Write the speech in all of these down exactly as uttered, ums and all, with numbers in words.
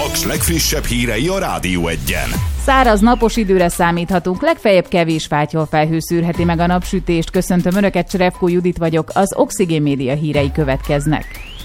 Paks legfrissebb hírei a Rádió Egyen. Száraz, napos időre számíthatunk, legfeljebb kevés fátyolfelhő szűrheti meg a napsütést. Köszöntöm Önöket, Cserevkó Judit vagyok, az Oxigén Média hírei következnek.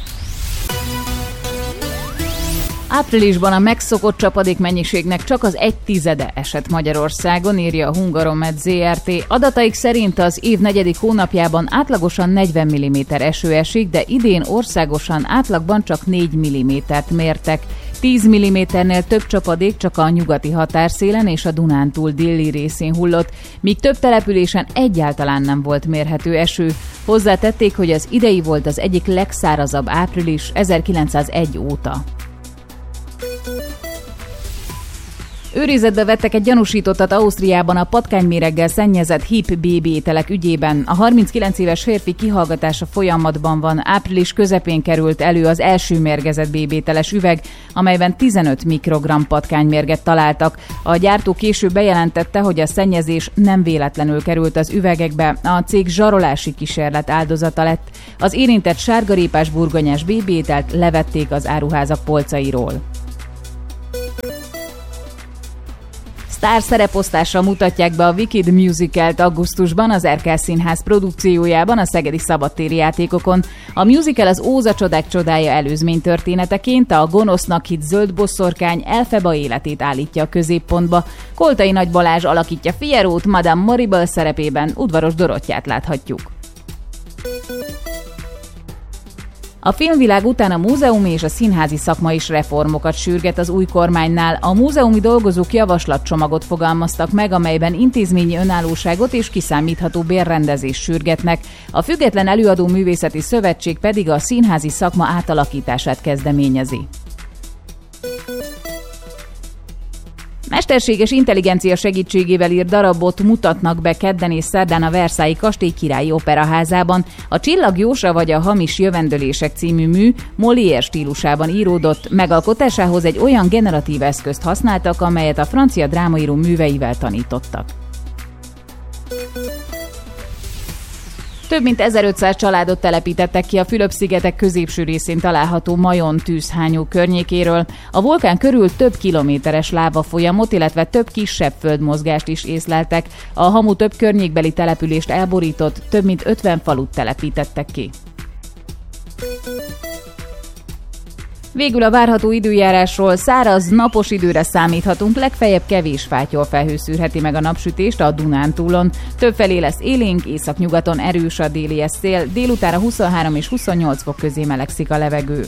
Áprilisban a megszokott csapadékmennyiségnek csak az egy tizede esett Magyarországon, írja a Hungaromet zé er té. Adataik szerint az év negyedik hónapjában átlagosan negyven milliméter eső esik, de idén országosan átlagban csak négy millimétert mértek. tíz milliméternél több csapadék csak a nyugati határszélen és a Dunántúl déli részén hullott, míg több településen egyáltalán nem volt mérhető eső. Hozzátették, hogy az idei volt az egyik legszárazabb április ezerkilencszázegy óta. Őrizetbe vettek egy gyanúsítottat Ausztriában a patkányméreggel szennyezett hip bébi ételek ügyében. A harminckilenc éves férfi kihallgatása folyamatban van. Április közepén került elő az első mérgezett bébi ételes üveg, amelyben tizenöt mikrogramm patkánymérget találtak. A gyártó később bejelentette, hogy a szennyezés nem véletlenül került az üvegekbe, a cég zsarolási kísérlet áldozata lett. Az érintett sárgarépás burgonyás bébi ételt levették az áruházak polcairól. Sztár szereposztással mutatják be a Wicked musicalt augusztusban az Erkel Színház produkciójában a szegedi szabadtéri játékokon. A musical az Óza csodák csodája előzménytörténeteként a gonosznak hitt zöld bosszorkány Elfeba életét állítja a középpontba. Koltai Nagy Balázs alakítja Fierót, Madame Moribel szerepében udvaros Dorottyát láthatjuk. A filmvilág után a múzeumi és a színházi szakma is reformokat sürget az új kormánynál. A múzeumi dolgozók javaslatcsomagot fogalmaztak meg, amelyben intézményi önállóságot és kiszámítható bérrendezést sürgetnek. A Független Előadó Művészeti Szövetség pedig a színházi szakma átalakítását kezdeményezi. Mesterséges intelligencia segítségével írt darabot mutatnak be kedden és szerdán a Versailles kastély királyi operaházában. A Csillag Jósa vagy a Hamis jövendőlések című mű Molière stílusában íródott, megalkotásához egy olyan generatív eszközt használtak, amelyet a francia drámaíró műveivel tanítottak. Több mint ezerötszáz családot telepítettek ki a Fülöp-szigetek középső részén található Majon tűzhányó környékéről. A vulkán körül több kilométeres láva folyamot, illetve több kisebb földmozgást is észleltek. A hamu több környékbeli települést elborított, több mint ötven falut telepítettek ki. Végül a várható időjárásról: száraz, napos időre számíthatunk, legfeljebb kevés fátyolfelhő szűrheti meg a napsütést a Dunántúlon. Többfelé lesz élénk, északnyugaton erős a déli szél, délutánra huszonhárom és huszonnyolc fok közé melegszik a levegő.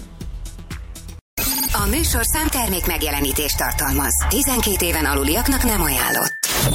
A műsor számtermék megjelenítést tartalmaz. tizenkét éven aluliaknak nem ajánlott.